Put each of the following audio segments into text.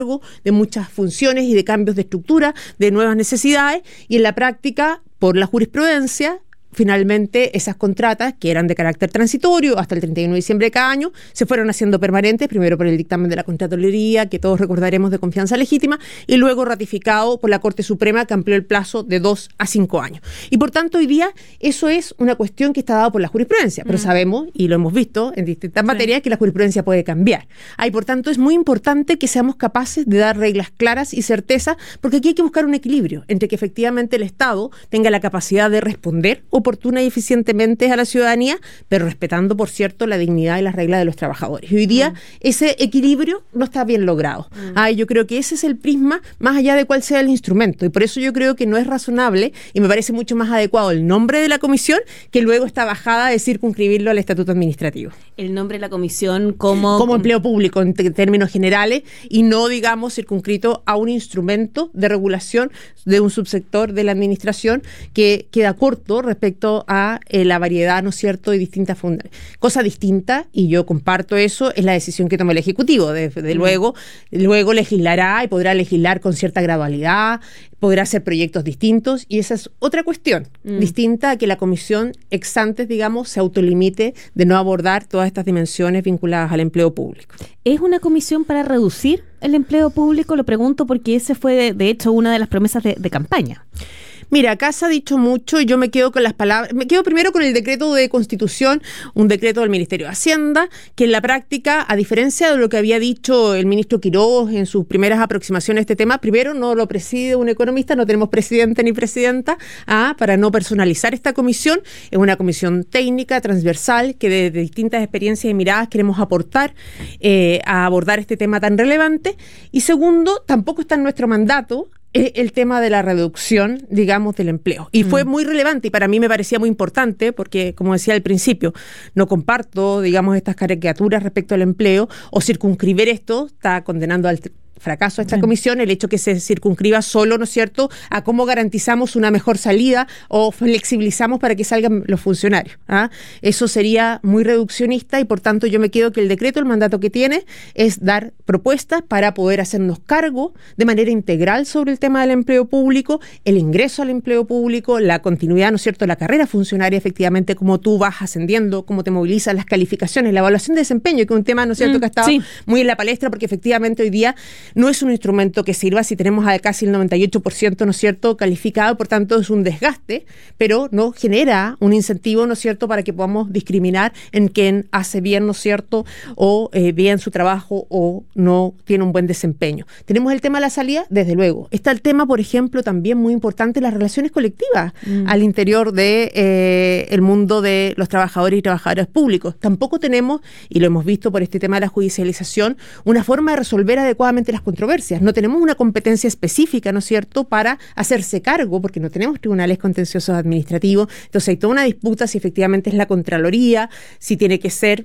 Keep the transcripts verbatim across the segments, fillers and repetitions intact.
de muchas funciones y de cambios de estructura, de nuevas necesidades, y en la práctica, por la jurisprudencia, finalmente esas contratas, que eran de carácter transitorio hasta el treinta y uno de diciembre de cada año, se fueron haciendo permanentes, primero por el dictamen de la Contraloría, que todos recordaremos de confianza legítima, y luego ratificado por la Corte Suprema, que amplió el plazo de dos a cinco años. Y por tanto, hoy día, eso es una cuestión que está dada por la jurisprudencia, pero mm. sabemos, y lo hemos visto en distintas sí. materias, que la jurisprudencia puede cambiar. Ah, y por tanto, es muy importante que seamos capaces de dar reglas claras y certezas, porque aquí hay que buscar un equilibrio entre que efectivamente el Estado tenga la capacidad de responder o oportuna y eficientemente a la ciudadanía, pero respetando, por cierto, la dignidad y las reglas de los trabajadores. Y hoy día mm. ese equilibrio no está bien logrado. Mm. Ah, yo creo que ese es el prisma, más allá de cuál sea el instrumento. Y por eso yo creo que no es razonable, y me parece mucho más adecuado el nombre de la comisión, que luego esta bajada de circunscribirlo al estatuto administrativo. El nombre de la comisión como... Como empleo público, en t- términos generales, y no, digamos, circunscrito a un instrumento de regulación de un subsector de la administración que queda corto respecto a eh, la variedad, ¿no es cierto?, y distintas funciones. Cosa distinta, y yo comparto eso, es la decisión que toma el Ejecutivo. De, de mm. luego, luego legislará y podrá legislar con cierta gradualidad, podrá hacer proyectos distintos, y esa es otra cuestión, mm. distinta a que la comisión ex antes, digamos, se autolimite de no abordar todas estas dimensiones vinculadas al empleo público. ¿Es una comisión para reducir el empleo público? Lo pregunto porque ese fue, de, de hecho, una de las promesas de, de campaña. Mira, acá se ha dicho mucho y yo me quedo con las palabras, me quedo primero con el decreto de Constitución, un decreto del Ministerio de Hacienda, que en la práctica, a diferencia de lo que había dicho el ministro Quiroz en sus primeras aproximaciones a este tema, primero no lo preside un economista, no tenemos presidente ni presidenta, ah, para no personalizar esta comisión. Es una comisión técnica, transversal, que desde distintas experiencias y miradas queremos aportar eh, a abordar este tema tan relevante. Y segundo, tampoco está en nuestro mandato el tema de la reducción, digamos, del empleo. Y mm. fue muy relevante y para mí me parecía muy importante porque, como decía al principio, no comparto, digamos, estas caricaturas respecto al empleo, o circunscribir esto está condenando al fracaso de esta sí. comisión, el hecho que se circunscriba solo, ¿no es cierto?, a cómo garantizamos una mejor salida o flexibilizamos para que salgan los funcionarios. ¿ah? Eso sería muy reduccionista y por tanto yo me quedo que el decreto, el mandato que tiene es dar propuestas para poder hacernos cargo de manera integral sobre el tema del empleo público, el ingreso al empleo público, la continuidad, ¿no es cierto?, la carrera funcionaria, efectivamente, cómo tú vas ascendiendo, cómo te movilizan las calificaciones, la evaluación de desempeño, que es un tema, ¿no es cierto?, mm, que ha estado sí. muy en la palestra porque efectivamente hoy día no es un instrumento que sirva si tenemos a casi el noventa y ocho por ciento, ¿no es cierto?, calificado, por tanto es un desgaste, pero no genera un incentivo, ¿no es cierto?, para que podamos discriminar en quien hace bien, ¿no es cierto?, o eh, bien su trabajo o no tiene un buen desempeño. Tenemos el tema de la salida, desde luego. Está el tema, por ejemplo, también muy importante, las relaciones colectivas mm. al interior de eh, el mundo de los trabajadores y trabajadoras públicos. Tampoco tenemos, y lo hemos visto por este tema de la judicialización, una forma de resolver adecuadamente las controversias. No tenemos una competencia específica, ¿no es cierto?, para hacerse cargo, porque no tenemos tribunales contenciosos administrativos. Entonces hay toda una disputa si efectivamente es la Contraloría, si tiene que ser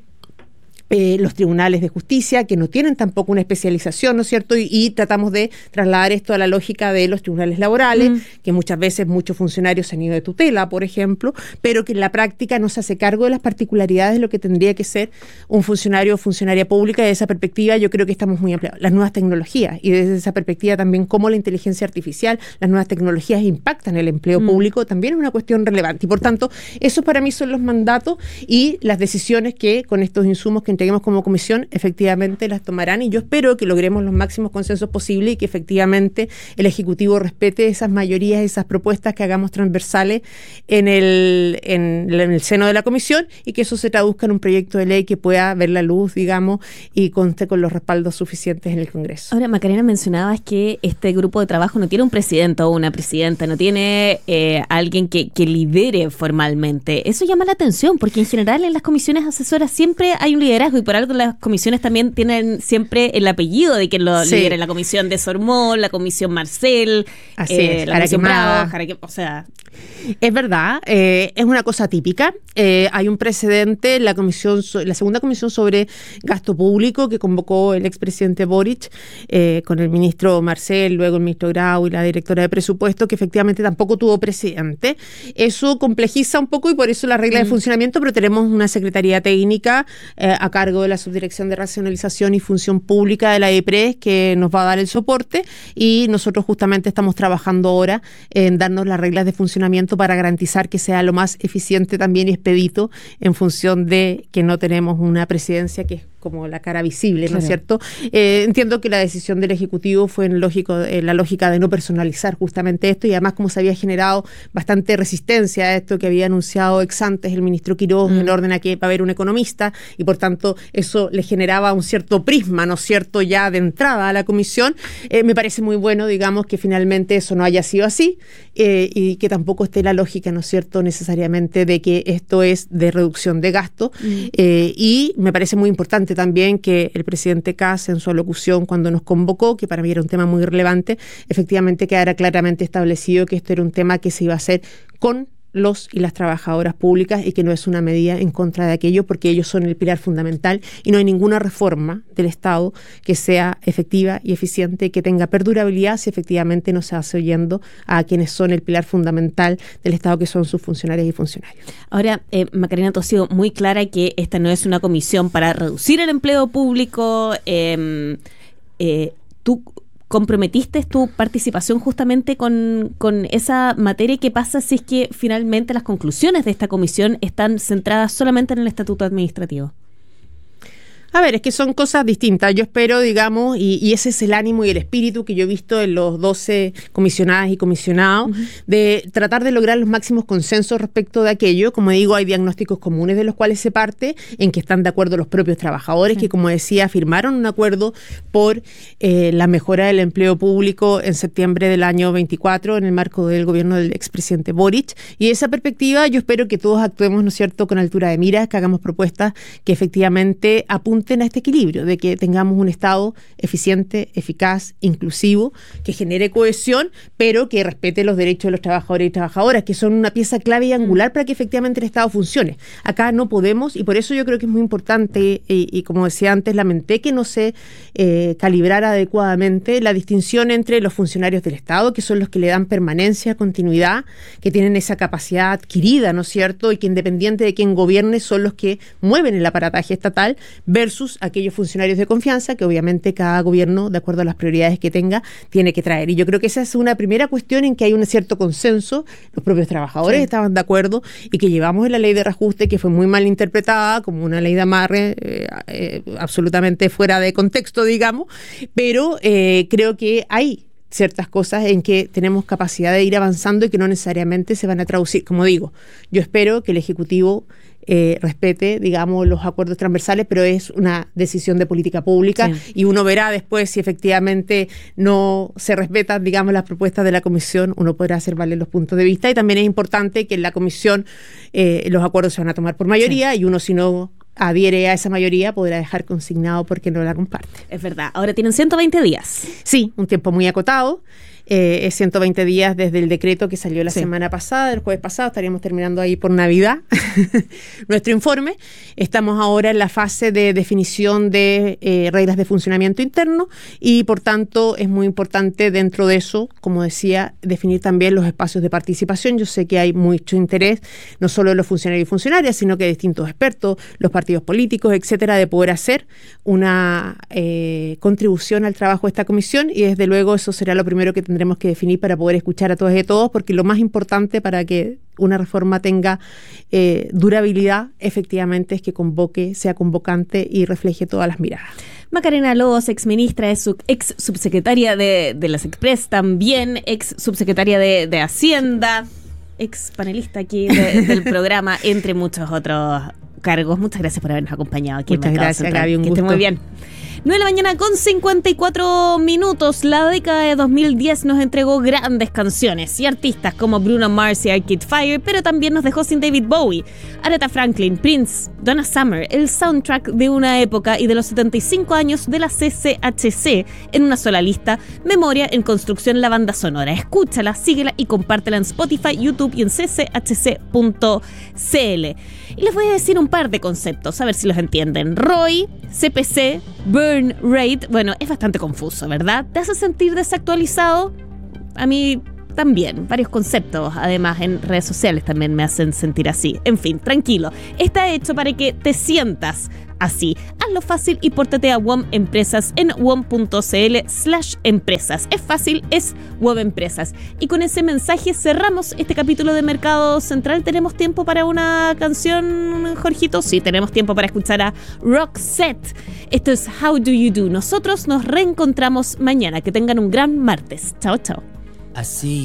Eh, los tribunales de justicia, que no tienen tampoco una especialización, ¿no es cierto? Y, y tratamos de trasladar esto a la lógica de los tribunales laborales, mm. que muchas veces muchos funcionarios se han ido de tutela, por ejemplo, pero que en la práctica no se hace cargo de las particularidades de lo que tendría que ser un funcionario o funcionaria pública. Y desde esa perspectiva yo creo que estamos muy ampliados. Las nuevas tecnologías, y desde esa perspectiva también cómo la inteligencia artificial, las nuevas tecnologías impactan el empleo mm. público, también es una cuestión relevante. Y por tanto, esos para mí son los mandatos y las decisiones que con estos insumos que entreguemos como comisión, efectivamente las tomarán, y yo espero que logremos los máximos consensos posibles y que efectivamente el Ejecutivo respete esas mayorías, esas propuestas que hagamos transversales en el, en, en el seno de la comisión, y que eso se traduzca en un proyecto de ley que pueda ver la luz, digamos, y conste con los respaldos suficientes en el Congreso. Ahora, Macarena, mencionabas que este grupo de trabajo no tiene un presidente o una presidenta, no tiene eh, alguien que, que lidere formalmente. Eso llama la atención, porque en general en las comisiones asesoras siempre hay un liderazgo, y por algo las comisiones también tienen siempre el apellido de quien lo sí. lidera. La comisión de Sormol, la comisión Marcel, Así eh, es, la comisión Bravo, Jaraque, o sea... Es verdad, eh, es una cosa típica. Eh, hay un precedente, la comisión, la segunda comisión sobre gasto público que convocó el expresidente Boric eh, con el ministro Marcel, luego el ministro Grau y la directora de presupuesto, que efectivamente tampoco tuvo presidente. Eso complejiza un poco y por eso la regla mm. de funcionamiento, pero tenemos una secretaría técnica eh, a cargo de la Subdirección de Racionalización y Función Pública de la E P R E S que nos va a dar el soporte y nosotros justamente estamos trabajando ahora en darnos las reglas de funcionamiento para garantizar que sea lo más eficiente también y expedito en función de que no tenemos una presidencia que es como la cara visible, ¿no claro. es cierto? Eh, entiendo que la decisión del Ejecutivo fue en, lógico, en la lógica de no personalizar justamente esto y además como se había generado bastante resistencia a esto que había anunciado ex antes el ministro Quiroz mm. en orden a que va a haber un economista y por tanto eso le generaba un cierto prisma, ¿no es cierto?, ya de entrada a la comisión. Eh, me parece muy bueno, digamos, que finalmente eso no haya sido así eh, y que tampoco esté la lógica, ¿no es cierto?, necesariamente de que esto es de reducción de gasto mm. eh, y me parece muy importante también que el presidente Kast en su alocución cuando nos convocó, que para mí era un tema muy relevante, efectivamente quedara claramente establecido que esto era un tema que se iba a hacer con los y las trabajadoras públicas y que no es una medida en contra de aquello porque ellos son el pilar fundamental y no hay ninguna reforma del Estado que sea efectiva y eficiente, que tenga perdurabilidad si efectivamente no se hace oyendo a quienes son el pilar fundamental del Estado, que son sus funcionarias y funcionarios. Ahora, eh, Macarena, tú has sido muy clara que esta no es una comisión para reducir el empleo público. Eh, eh, tú ¿Comprometiste tu participación justamente con, con esa materia? ¿Qué pasa si es que finalmente las conclusiones de esta comisión están centradas solamente en el estatuto administrativo? A ver, es que son cosas distintas. Yo espero, digamos, y, y ese es el ánimo y el espíritu que yo he visto en los doce comisionadas y comisionados, uh-huh. de tratar de lograr los máximos consensos respecto de aquello. Como digo, hay diagnósticos comunes de los cuales se parte, en que están de acuerdo los propios trabajadores, uh-huh. que, como decía, firmaron un acuerdo por eh, la mejora del empleo público en septiembre del año veinticuatro, en el marco del gobierno del expresidente Boric. Y esa perspectiva, yo espero que todos actuemos, ¿no es cierto?, con altura de miras, que hagamos propuestas que efectivamente apunten a este equilibrio, de que tengamos un Estado eficiente, eficaz, inclusivo, que genere cohesión, pero que respete los derechos de los trabajadores y trabajadoras, que son una pieza clave y angular para que efectivamente el Estado funcione. Acá no podemos, y por eso yo creo que es muy importante, y, y como decía antes, lamenté que no se eh, calibrara adecuadamente la distinción entre los funcionarios del Estado, que son los que le dan permanencia, continuidad, que tienen esa capacidad adquirida, ¿no es cierto?, y que independiente de quién gobierne, son los que mueven el aparataje estatal, versus aquellos funcionarios de confianza que obviamente cada gobierno, de acuerdo a las prioridades que tenga, tiene que traer. Y yo creo que esa es una primera cuestión en que hay un cierto consenso. Los propios trabajadores sí. estaban de acuerdo y que llevamos en la ley de reajuste, que fue muy mal interpretada como una ley de amarre eh, eh, absolutamente fuera de contexto, digamos, pero eh, creo que hay ciertas cosas en que tenemos capacidad de ir avanzando y que no necesariamente se van a traducir. Como digo, yo espero que el Ejecutivo Eh, respete, digamos, los acuerdos transversales, pero es una decisión de política pública sí. y uno verá después si efectivamente no se respetan, digamos, las propuestas de la comisión, uno podrá hacer valer los puntos de vista y también es importante que en la comisión eh, los acuerdos se van a tomar por mayoría sí. y uno, si no adhiere a esa mayoría, podrá dejar consignado porque no la comparte. Es verdad. Ahora tienen ciento veinte días. Sí, un tiempo muy acotado. Eh, es ciento veinte días desde el decreto que salió la sí. semana pasada, el jueves pasado, estaríamos terminando ahí por Navidad nuestro informe. Estamos ahora en la fase de definición de eh, reglas de funcionamiento interno y por tanto es muy importante dentro de eso, como decía, definir también los espacios de participación. Yo sé que hay mucho interés, no solo de los funcionarios y funcionarias, sino que de distintos expertos, los partidos políticos, etcétera, de poder hacer una eh, contribución al trabajo de esta comisión y desde luego eso será lo primero que tendremos tendremos que definir para poder escuchar a todas y a todos, porque lo más importante para que una reforma tenga eh, durabilidad, efectivamente, es que convoque, sea convocante y refleje todas las miradas. Macarena Lobos, ex ministra, es su, ex subsecretaria de, de las Express, también ex subsecretaria de, de Hacienda, ex panelista aquí de, del programa, entre muchos otros cargos. Muchas gracias por habernos acompañado aquí Muchas en Mercado gracias, Central. Gaby, un que gusto. esté muy bien. nueve de la mañana con cincuenta y cuatro minutos. La década de dos mil diez nos entregó grandes canciones y artistas como Bruno Mars y Arcade Fire, pero también nos dejó sin David Bowie, Aretha Franklin, Prince, Donna Summer, el soundtrack de una época y de los setenta y cinco años de la C C H C en una sola lista. Memoria en construcción, la banda sonora. Escúchala, síguela y compártela en Spotify, YouTube y en c c h c punto c l. Y les voy a decir un par de conceptos, a ver si los entienden. R O I, C P C, Burn Rate. Bueno, es bastante confuso, ¿verdad? ¿Te hace sentir desactualizado? A mí también. Varios conceptos, además, en redes sociales también me hacen sentir así. En fin, tranquilo. Está hecho para que te sientas así. Hazlo fácil y pórtate a W O M Empresas en w o m punto c l slash empresas. Es fácil, es W O M Empresas. Y con ese mensaje cerramos este capítulo de Mercado Central. ¿Tenemos tiempo para una canción, Jorgito? Sí, tenemos tiempo para escuchar a Roxette. Esto es How Do You Do. Nosotros nos reencontramos mañana. Que tengan un gran martes. Chao, chao. Así.